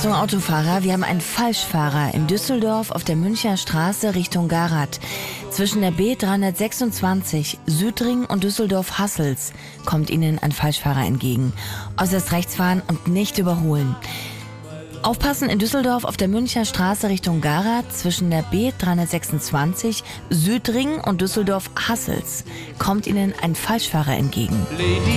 Achtung Autofahrer, wir haben einen Falschfahrer in Düsseldorf auf der Münchner Straße Richtung Garath. Zwischen der B326 Südring und Düsseldorf-Hassels kommt Ihnen ein Falschfahrer entgegen. Äußerst rechts fahren und nicht überholen. Aufpassen in Düsseldorf auf der Münchner Straße Richtung Garath zwischen der B326 Südring und Düsseldorf-Hassels kommt Ihnen ein Falschfahrer entgegen.